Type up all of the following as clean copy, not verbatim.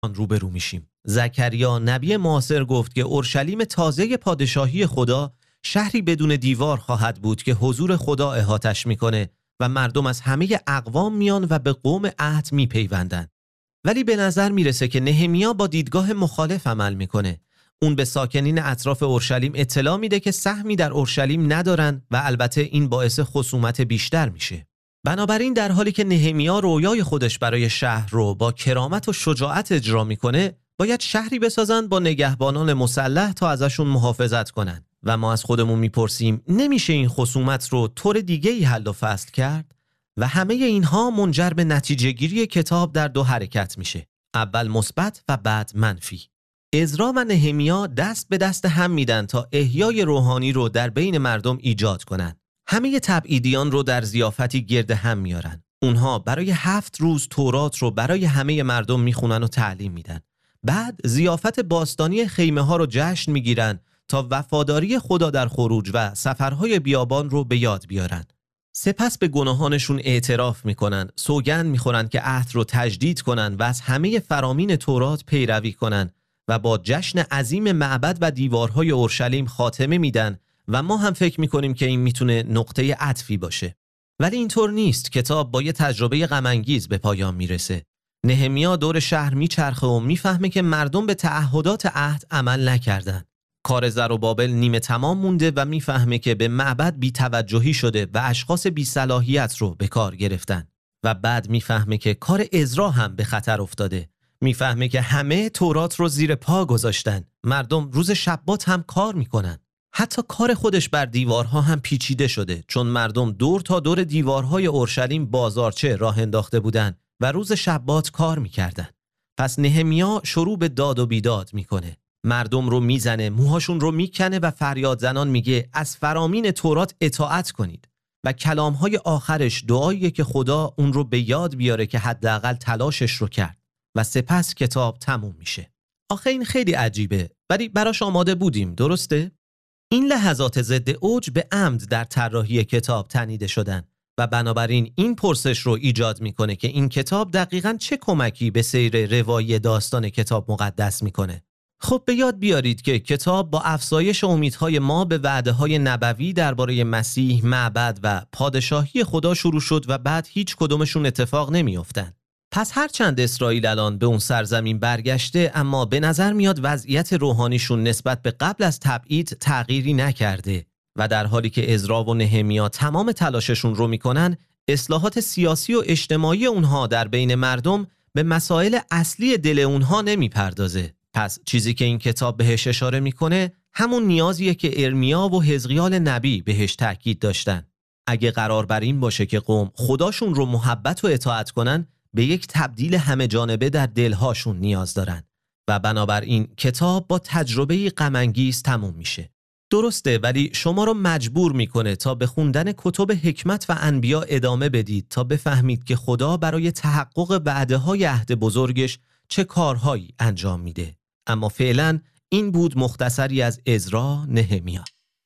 روبرو میشیم. زکریا نبی معاصر گفت که اورشلیم تازه پادشاهی خدا شهری بدون دیوار خواهد بود که حضور خدا احاطش میکنه و مردم از همه اقوام میان و به قوم عهد میپیوندن. ولی به نظر میرسه که نهمیا با دیدگاه مخالف عمل میکنه. اون به ساکنین اطراف اورشلیم اطلاع میده که سهمی در اورشلیم ندارن و البته این باعث خصومت بیشتر میشه. بنابراین در حالی که نهمیا رویای خودش برای شهر رو با کرامت و شجاعت اجرا میکنه، باید شهری بسازن با نگهبانان مسلح تا ازشون محافظت کنن. و ما از خودمون میپرسیم نمیشه این خصومت رو طور دیگه‌ای حل و فصل کرد؟ و همه اینها منجر به نتیجه گیری کتاب در دو حرکت میشه. اول مثبت و بعد منفی. عزرا و نهمیا دست به دست هم میدن تا احیای روحانی رو در بین مردم ایجاد کنن. همه تبعیدیان رو در ضیافتی گرد هم میارن. اونها برای 7 روز تورات رو برای همه مردم میخونن و تعلیم میدن. بعد ضیافت باستانی خیمه ها رو جشن میگیرن تا وفاداری خدا در خروج و سفرهای بیابان رو به یاد بیارن. سپس به گناهانشون اعتراف میکنن، سوگند میخورن که عهد رو تجدید کنن و از همه فرامین تورات پیروی کنن و با جشن عظیم معبد و دیوارهای اورشلیم خاتمه میدن و ما هم فکر میکنیم که این میتونه نقطه عطفی باشه. ولی اینطور نیست. کتاب با یه تجربه غم انگیز به پایان میرسه. نهمیا دور شهر میچرخه و میفهمه که مردم به تعهدات عهد عمل نکردن. کار زروبابل نیمه تمام مونده و میفهمه که به معبد بی‌توجهی شده و اشخاص بی‌صلاحیت رو به کار گرفتن. و بعد میفهمه که کار عزرا هم به خطر افتاده. میفهمه که همه تورات رو زیر پا گذاشتن. مردم روز شبات هم کار میکنن. حتی کار خودش بر دیوارها هم پیچیده شده، چون مردم دور تا دور دیوارهای اورشلیم بازارچه راه انداخته بودن و روز شبات کار میکردن. پس نهمیا شروع به داد و بیداد میکنه. مردم رو میزنه، موهاشون رو میکنه و فریاد زنان میگه از فرامین تورات اطاعت کنید. و کلامهای آخرش دعاییه که خدا اون رو به یاد بیاره که حداقل تلاشش رو کرد. و سپس کتاب تموم میشه. آخه این خیلی عجیبه، ولی براش آماده بودیم، درسته؟ این لحظات ضد اوج به عمد در طراحی کتاب تنیده شدن و بنابراین این پرسش رو ایجاد میکنه که این کتاب دقیقاً چه کمکی به سیر روایی داستان کتاب مقدس میکنه. خب به یاد بیارید که کتاب با افزایش امیدهای ما به وعده‌های نبوی درباره مسیح، معبد و پادشاهی خدا شروع شد و بعد هیچ کدومشون اتفاق نمیافتن. پس هرچند اسرائیل الان به اون سرزمین برگشته، اما به نظر میاد وضعیت روحانیشون نسبت به قبل از تبعید تغییری نکرده و در حالی که عزرا و نهمیا تمام تلاششون رو میکنن، اصلاحات سیاسی و اجتماعی اونها در بین مردم به مسائل اصلی دل اونها نمیپردازه. پس چیزی که این کتاب بهش اشاره میکنه همون نیازیه که ارمیا و حزقیال نبی بهش تاکید داشتن. اگه قرار بر این باشه که قوم خداشون رو محبت و اطاعت کنن، به یک تبدیل همه جانبه در دلهاشون نیاز دارن و بنابراین کتاب با تجربه غم انگیز تموم میشه. درسته، ولی شما رو مجبور میکنه تا به خوندن کتب حکمت و انبیا ادامه بدید تا بفهمید که خدا برای تحقق وعده‌های عهد بزرگش چه کارهایی انجام میده. اما فعلا این بود مختصری از عزرا نهمیا.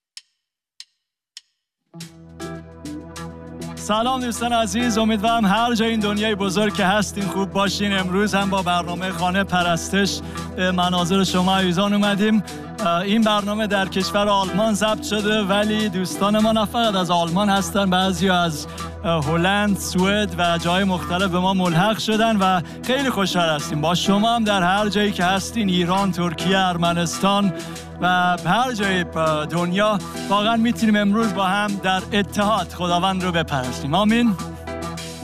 سلام دوستان عزیز، امیدوارم هر جای این دنیای بزرگ که هستین خوب باشین. امروز هم با برنامه خانه پرستش به مناظر شما عزیزان اومدیم. این برنامه در کشور آلمان ضبط شده، ولی دوستان ما نه فقط از آلمان هستن، بعضی از هلند، سوئد و جای مختلف به ما ملحق شدن و خیلی خوشحال هستیم با شما هم در هر جایی که هستین، ایران، ترکیه، ارمنستان و هر جای دنیا. واقعا میتونیم امروز با هم در اتحاد خداوند رو بپرستیم. آمین.